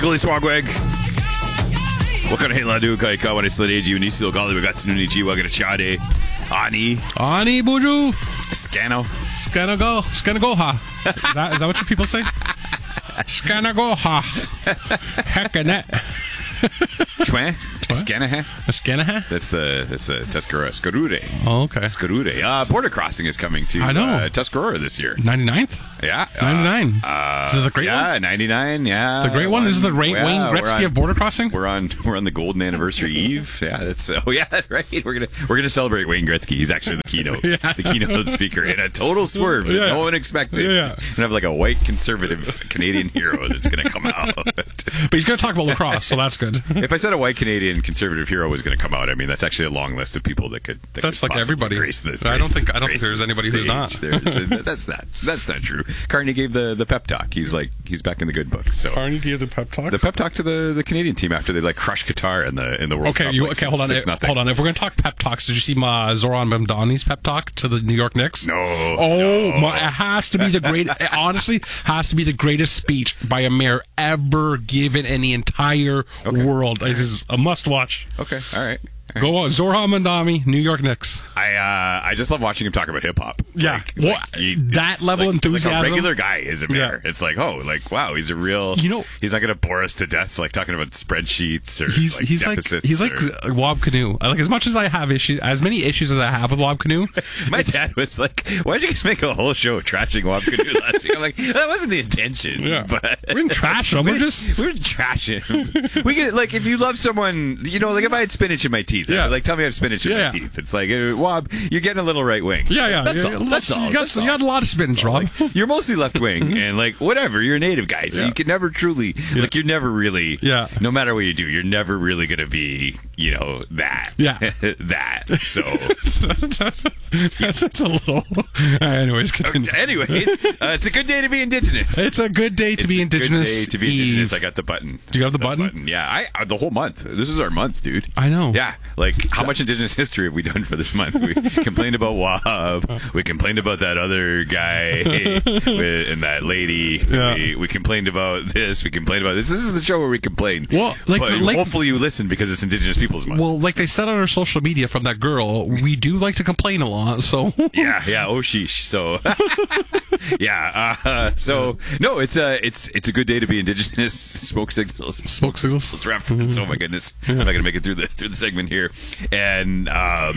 Gully Swagwag. Wakana hela du kai ka wani sladeji unisi gali wagatsu ni ji wagana chade. Ani buju. Scanagoha. Is that what you people say? Scanagoha. Heckanet. Chwen? Scanaha? Scanaha? That's Tuscarora. Skarure. Oh, okay. Skarure. Border Crossing is coming to Tuscarora this year. 99th? Yeah. 99. Is it the great one? Yeah, 99. Yeah. The great one? This is the Wayne Gretzky of Border Crossing? We're on the golden anniversry eve. Yeah, that's right. We're gonna celebrate Wayne Gretzky. He's actually the keynote, the keynote speaker in a total swerve that no one expected. Yeah. And have like a white conservative Canadian hero that's gonna come out. But he's gonna talk about lacrosse, so that's good. If I said a white Canadian conservative hero was going to come out, I mean that's actually a long list of people that could. That's like everybody. I don't think there's anybody who's not. That's not true. Carney gave the pep talk. He's back in the good books. So Carney gave the pep talk. The pep talk to the Canadian team after they crushed Qatar in the World Cup. Hold on. If we're going to talk pep talks, did you see Zoran Mamdani's pep talk to the New York Knicks? No. It has to be has to be the greatest speech by a mayor ever given in the entire world. It is a must watch. Okay, all right. Go on, Zoran Mamdani, New York Knicks. I just love watching him talk about hip hop. Yeah, that level of enthusiasm. Like a regular guy is a mayor. Yeah. It's wow, he's a real. He's not going to bore us to death talking about spreadsheets or deficits. He's like Wab Canoe. Like as much as I have as many issues as I have with Wab Canoe. My dad was like, "Why'd you guys make a whole show trashing Wab Canoe last week?" I'm like, that wasn't the intention. Yeah. But we didn't trash him. We're trashing him. We get if you love someone, if I had spinach in my teeth. Yeah. Tell me I have spinach in my teeth. It's like, Wob, you're getting a little right wing. Yeah. That's all. You got a lot of spinach, Rob. You're mostly left wing, and whatever. You're a native guy, so you can never truly, you're never really, no matter what you do, you're never really going to be, that. Yeah. that. So. That's a little. Anyways, continue. It's a good day to be Indigenous. It's a good day to be Indigenous. Good day to be Indigenous. I got the button. Do you have the button? Yeah. The whole month. This is our month, dude. I know. Yeah. How much Indigenous history have we done for this month? We complained about Wob. We complained about that other guy and that lady. Yeah. We complained about this. We complained about this. This is the show where we complain. Well, hopefully you listen because it's Indigenous Peoples Month. Well, like they said on our social media from that girl, we do like to complain a lot. So yeah. Oh sheesh. So yeah. So no, it's a good day to be Indigenous. Smoke signals. Let's reference. Oh my goodness, I'm not gonna make it through the segment here. And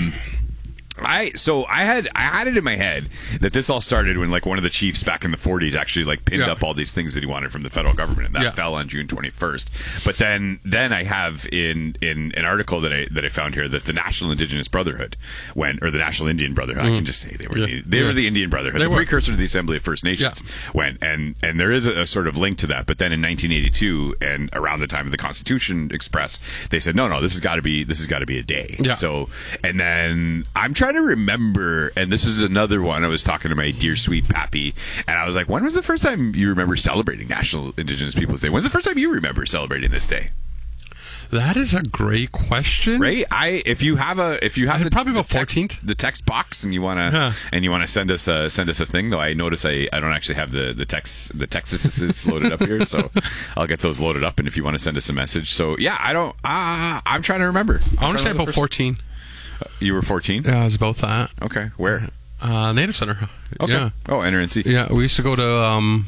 I had it in my head that this all started when one of the chiefs back in the 40s actually pinned up all these things that he wanted from the federal government, and that fell on June 21st. But then I have in an article that I found here that the National Indigenous Brotherhood or the National Indian Brotherhood, I can just say they were the Indian Brotherhood, the precursor to the Assembly of First Nations, went, and there is a sort of link to that. But then in 1982 and around the time of the Constitution Express, they said no, this has got to be a day. Yeah. So and then I'm trying to remember, and this is another one. I was talking to my dear sweet Pappy, and I was like, when was the first time you remember celebrating National Indigenous Peoples Day? When's the first time you remember celebrating this day? That is a great question. Right? If you have probably about 14th, the text box, and you wanna send us a thing, though I notice I don't actually have the texts loaded up here, so I'll get those loaded up, and if you want to send us a message. So yeah, I'm trying to remember. I want to say about 14. You were 14? Yeah, I was about that. Okay, where? Native Center. Okay. Yeah. Oh, NRNC. Yeah, we used to go to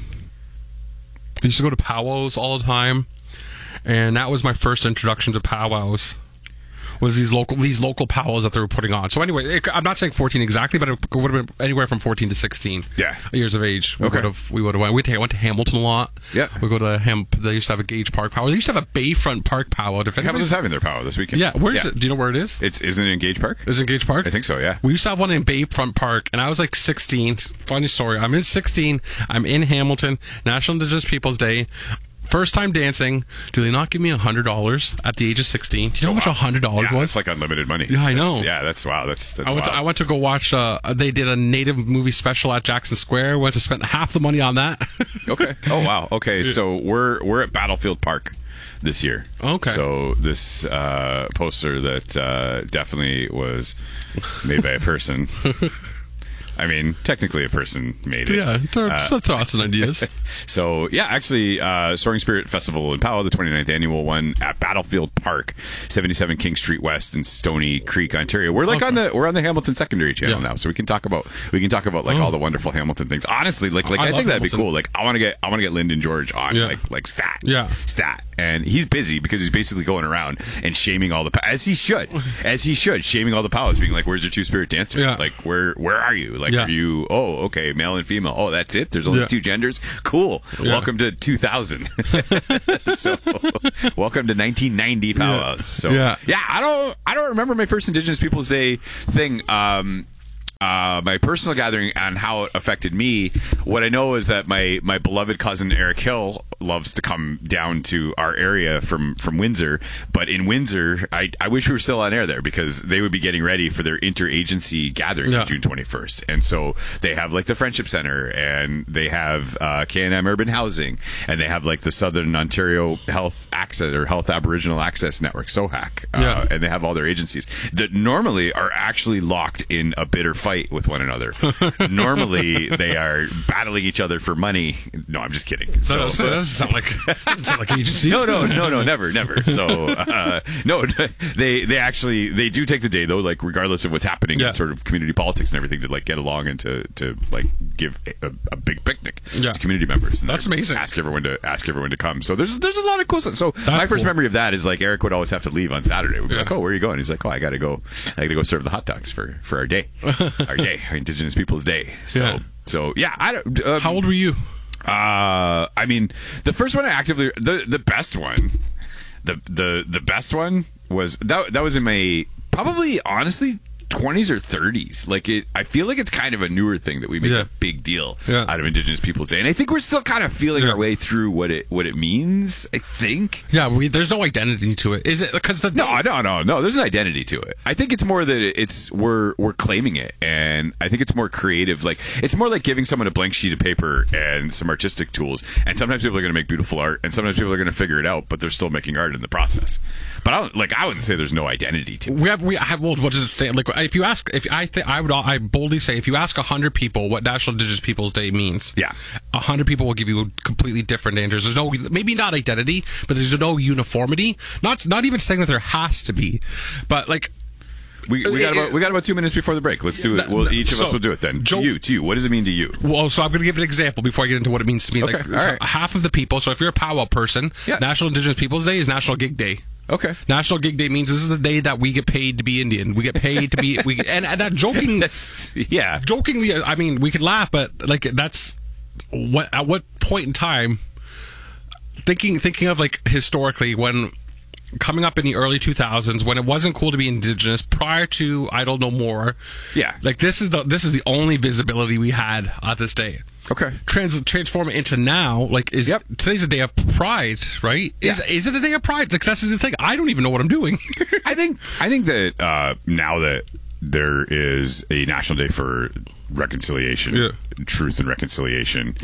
powwows all the time, and that was my first introduction to powwows. Was these local powwows that they were putting on. So anyway, I'm not saying 14 exactly, but it would have been anywhere from 14 to 16 years of age. We would have went. We went to Hamilton a lot. Yeah. We go to They used to have a Gage Park powwow. They used to have a Bayfront Park powwow. Hamilton's having their powwow this weekend. Yeah. Where is it? Do you know where it is? Isn't it in Gage Park? Is it in Gage Park? I think so, yeah. We used to have one in Bayfront Park, and I was 16. Funny story. I'm in 16. I'm in Hamilton. National Indigenous Peoples Day. First time dancing. Do they not give me $100 at the age of 16? Do you know how much $100 was? That's like unlimited money. Yeah, I know. That's wow. That's I went to go watch. They did a Native movie special at Jackson Square. Went to spend half the money on that. Okay. Oh wow. Okay. So we're at Battlefield Park this year. Okay. So this poster that definitely was made by a person. I mean, technically a person made it. Yeah, thoughts and ideas. So, yeah, actually, Soaring Spirit Festival in Powell, the 29th annual one at Battlefield Park, 77 King Street West in Stony Creek, Ontario. We're like on the Hamilton Secondary Channel now, so we can talk about like all the wonderful Hamilton things. Honestly, like I think that'd be cool. Like I want to get Lyndon George on like stat, and he's busy because he's basically going around and shaming all the as he should shaming all the POWs, being like, "Where's your Two-Spirit dancer? Like where are you? Like are you? Oh, okay, male and female. Oh, that's it. There's only two genders. Cool. Welcome to 2000. So welcome to 1990 powwows. So I don't remember my first Indigenous Peoples Day thing. My personal gathering and how it affected me. What I know is that my beloved cousin Eric Hill loves to come down to our area from Windsor. But in Windsor, I wish we were still on air there, because they would be getting ready for their interagency gathering on June 21st. And so they have like the Friendship Center, and they have K&M Urban Housing, and they have like the Southern Ontario Health Access or Health Aboriginal Access Network, SOHAC. And they have all their agencies that normally are actually locked in a bitter fight with one another. Normally they are battling each other for money. No, I'm just kidding. That doesn't sound like agency. No, never. So no, they do take the day though, like regardless of what's happening in sort of community politics and everything, to like get along and to like give a big picnic to community members. And that's amazing. Ask everyone to come. So there's a lot of cool stuff. So my first memory of that is like Eric would always have to leave on Saturday. We'd be like, "Oh, where are you going?" He's like, "Oh, I gotta go serve the hot dogs for our day." Our Indigenous Peoples Day. So I don't. How old were you? I mean, the first one I actively the best one, the best one was that was in my probably honestly 20s or 30s. Like I feel like it's kind of a newer thing that we make a big deal out of Indigenous Peoples Day, and I think we're still kind of feeling our way through what it means. I think. Yeah, there's no identity to it. Is it because no? There's an identity to it. I think it's more that we're claiming it, and I think it's more creative. Like it's more like giving someone a blank sheet of paper and some artistic tools, and sometimes people are going to make beautiful art, and sometimes people are going to figure it out, but they're still making art in the process. But I wouldn't say there's no identity to it. Well, what does it stand like? If you ask, I boldly say, if you ask 100 people what National Indigenous Peoples Day means, 100 people will give you completely different answers. There's no, maybe not identity, but there's no uniformity. Not even saying that there has to be, but like. We got about 2 minutes before the break. Let's do it. Each of us will do it then. To you. What does it mean to you? Well, so I'm going to give an example before I get into what it means to me. Okay. Right. Half of the people. So if you're a powwow person, National Indigenous Peoples Day is National Gig Day. Okay. National Gig Day means this is the day that we get paid to be Indian. We get paid to be and that joking. Jokingly, I mean, we could laugh, but like that's at what point in time, thinking of like historically, when coming up in the early 2000s, when it wasn't cool to be Indigenous, prior to Idle No More, like this is the only visibility we had at this day. Okay. Transform it into now, like today's a day of pride, right? Yeah. Is it a day of pride? Like that's the thing. I don't even know what I'm doing. I think that now that there is a National Day for Reconciliation, Truth and Reconciliation.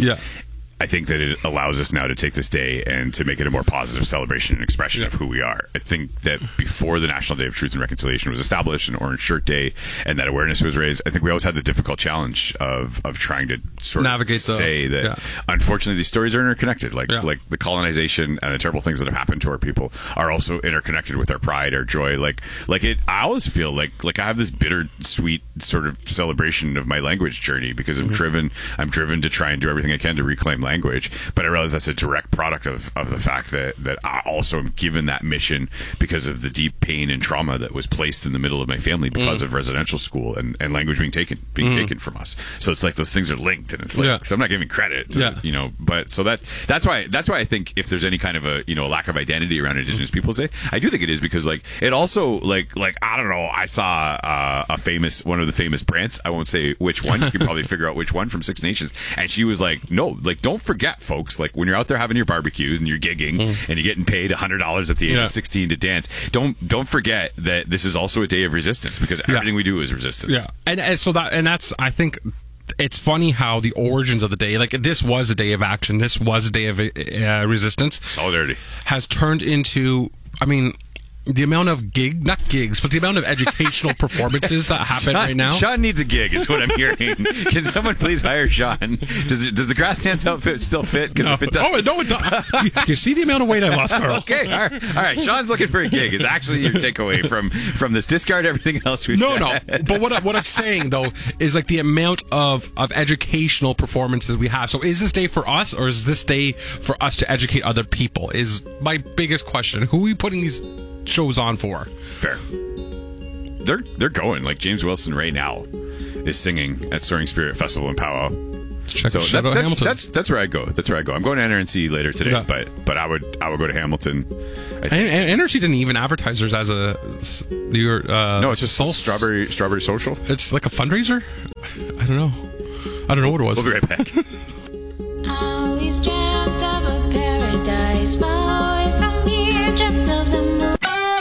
I think that it allows us now to take this day and to make it a more positive celebration and expression of who we are. I think that before the National Day of Truth and Reconciliation was established and Orange Shirt Day and that awareness was raised, I think we always had the difficult challenge of trying to sort navigate of say that unfortunately these stories are interconnected. Like the colonization and the terrible things that have happened to our people are also interconnected with our pride, our joy. Like it, I always feel like I have this bittersweet sort of celebration of my language journey because I'm driven to try and do everything I can to reclaim language, but I realize that's a direct product of the fact that I also am given that mission because of the deep pain and trauma that was placed in the middle of my family because of residential school and language being taken from us. So it's like those things are linked, and it's like so I'm not giving credit to, but so that's why I think if there's any kind of a lack of identity around Indigenous Peoples Day, I do think it is because like it also like I don't know, I saw one of the famous Brants, I won't say which one, you can probably figure out which one, from Six Nations, and she was like, no, like don't forget, folks, like when you're out there having your barbecues and you're gigging and you're getting paid $100 at the age of 16 to dance, don't forget that this is also a day of resistance, because everything we do is resistance. And so that's I think it's funny how the origins of the day, like this was a day of action, this was a day of resistance, solidarity, has turned into, I mean, the amount of not gigs, but the amount of educational performances that happen right now. Sean needs a gig, is what I'm hearing. Can someone please hire Sean? Does the grass dance outfit still fit? No. If it does, No, it does. You see the amount of weight I lost, Carl. Okay, all right. Sean's looking for a gig. Is actually your takeaway from this. Discard everything else we've said. No. But what I'm saying though is like the amount of educational performances we have. So is this day for us, or is this day for us to educate other people? Is my biggest question. Who are we putting these shows on for? Fair. They're going. Like James Wilson right now is singing at Soaring Spirit Festival in Powwow. So that's where I go. I'm going to NRNC later today, but I would go to Hamilton. NRNC didn't even advertise theirs as no, it's just Strawberry Social. It's like a fundraiser. I don't know what it was. We'll be right back. I always dreamt of a paradise far away from here, dreamt of the moon.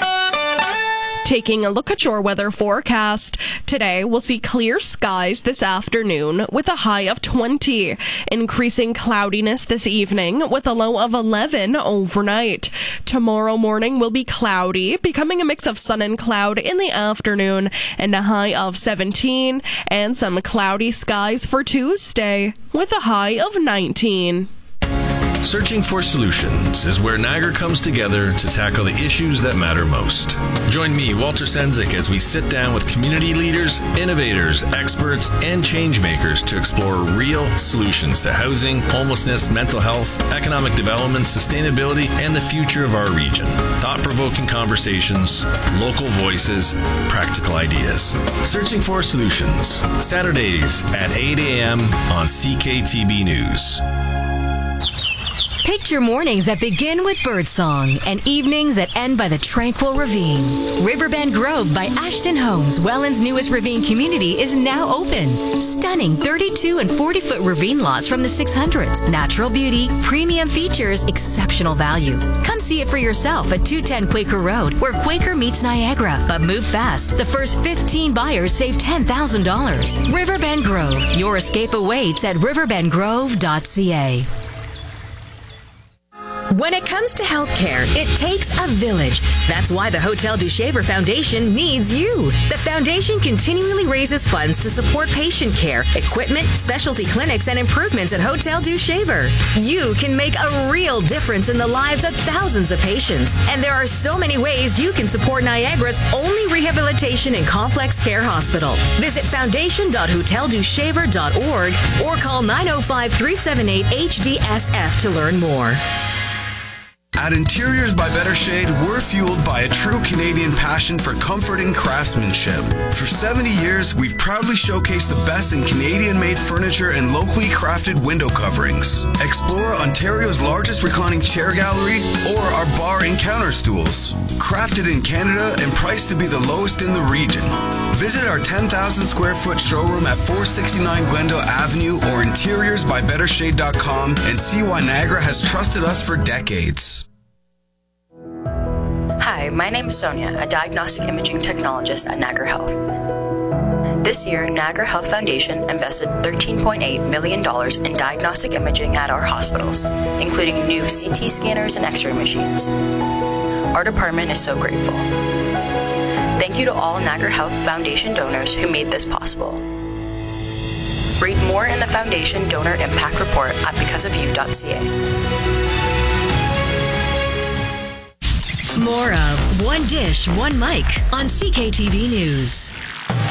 Taking a look at your weather forecast. Today, we'll see clear skies this afternoon with a high of 20. Increasing cloudiness this evening with a low of 11 overnight. Tomorrow morning will be cloudy, becoming a mix of sun and cloud in the afternoon, and a high of 17. And some cloudy skies for Tuesday with a high of 19. Searching for Solutions is where Niagara comes together to tackle the issues that matter most. Join me, Walter Sendzik, as we sit down with community leaders, innovators, experts, and change makers to explore real solutions to housing, homelessness, mental health, economic development, sustainability, and the future of our region. Thought-provoking conversations, local voices, practical ideas. Searching for Solutions, Saturdays at 8 a.m. on CKTB News. Picture mornings that begin with birdsong and evenings that end by the tranquil ravine. Riverbend Grove by Ashton Homes, Welland's newest ravine community, is now open. Stunning 32 and 40-foot ravine lots from the 600s. Natural beauty, premium features, exceptional value. Come see it for yourself at 210 Quaker Road, where Quaker meets Niagara. But move fast. The first 15 buyers save $10,000. Riverbend Grove. Your escape awaits at riverbendgrove.ca. When it comes to healthcare, it takes a village. That's why the Hotel du Shaver Foundation needs you. The foundation continually raises funds to support patient care, equipment, specialty clinics, and improvements at Hotel du Shaver. You can make a real difference in the lives of thousands of patients. And there are so many ways you can support Niagara's only rehabilitation and complex care hospital. Visit foundation.hoteldushaver.org or call 905-378-HDSF to learn more. At Interiors by Better Shade, we're fueled by a true Canadian passion for comforting craftsmanship. For 70 years, we've proudly showcased the best in Canadian-made furniture and locally crafted window coverings. Explore Ontario's largest reclining chair gallery or our bar and counter stools. Crafted in Canada and priced to be the lowest in the region. Visit our 10,000 square foot showroom at 469 Glendale Avenue or interiorsbybettershade.com and see why Niagara has trusted us for decades. Hi, my name is Sonia, a diagnostic imaging technologist at Niagara Health. This year, Niagara Health Foundation invested $13.8 million in diagnostic imaging at our hospitals, including new CT scanners and X-ray machines. Our department is so grateful. Thank you to all Niagara Health Foundation donors who made this possible. Read more in the Foundation Donor Impact Report at becauseofyou.ca. More of One Dish, One Mic on CKTV News.